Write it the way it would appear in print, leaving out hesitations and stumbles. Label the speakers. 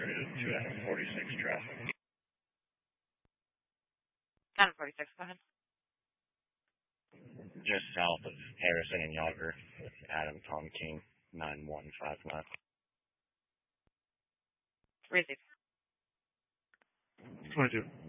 Speaker 1: to Adam 46 traffic.
Speaker 2: Adam 46, go ahead.
Speaker 1: Just south of Harrison and Yager, Adam Tom King, 9159.
Speaker 2: Receive.
Speaker 3: 22.